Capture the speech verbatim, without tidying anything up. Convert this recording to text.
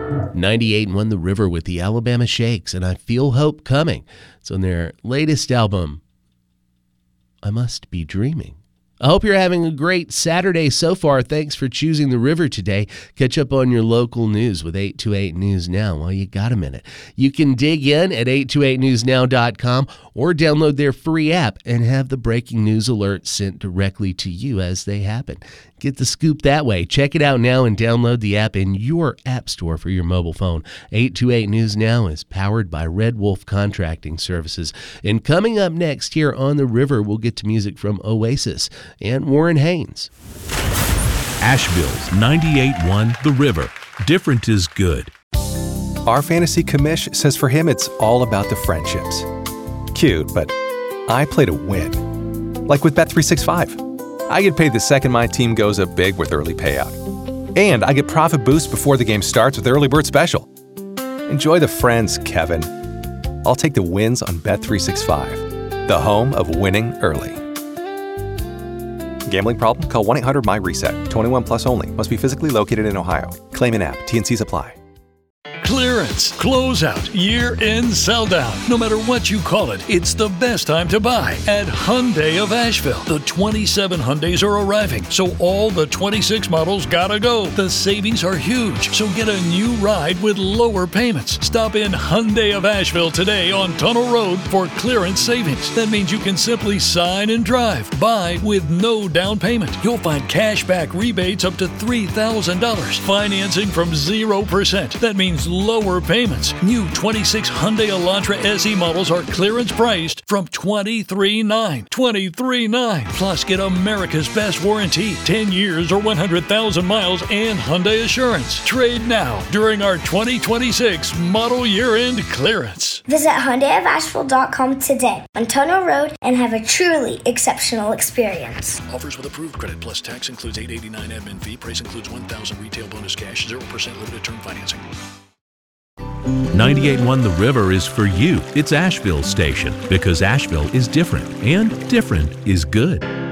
ninety-eight and one The River with the Alabama Shakes, and I Feel Hope Coming. It's on their latest album, I Must Be Dreaming. I hope you're having a great Saturday so far. Thanks for choosing The River today. Catch up on your local news with eight two eight News Now while you got a minute. You can dig in at eight two eight news now dot com or download their free app and have the breaking news alerts sent directly to you as they happen. Get the scoop that way. Check it out now and download the app in your app store for your mobile phone. eight two eight News Now is powered by Red Wolf Contracting Services. And coming up next here on The River, we'll get to music from Oasis and Warren Haynes. Asheville's ninety-eight one The River. Different is good. Our fantasy commish says for him it's all about the friendships. Cute, but I play to win. Like with Bet three sixty-five. I get paid the second my team goes up big with early payout. And I get profit boost before the game starts with Early Bird Special. Enjoy the friends, Kevin. I'll take the wins on Bet three sixty-five, the home of winning early. Gambling problem? Call one eight hundred my reset. twenty-one plus only. Must be physically located in Ohio. Claim in app. T N Cs apply. Clearance, closeout, year-end sell-down. No matter what you call it, it's the best time to buy at Hyundai of Asheville. The twenty-seven Hyundais are arriving, so all the twenty-six models gotta go. The savings are huge, so get a new ride with lower payments. Stop in Hyundai of Asheville today on Tunnel Road for clearance savings. That means you can simply sign and drive. Buy with no down payment. You'll find cash back rebates up to three thousand dollars. Financing from zero percent. That means lower payments. New twenty-six Hyundai Elantra S E models are clearance priced from twenty-three nine dollars. twenty-three nine dollars. Plus, get America's best warranty, ten years or one hundred thousand miles, and Hyundai Assurance. Trade now during our twenty twenty-six model year-end clearance. Visit Hyundai of Asheville dot com today on Tunnel Road and have a truly exceptional experience. Offers with approved credit plus tax includes eight dollars and eighty-nine cents admin fee. Price includes one thousand dollars retail bonus cash, zero percent limited term financing. ninety-eight one The River is for you. It's Asheville's station because Asheville is different, and different is good.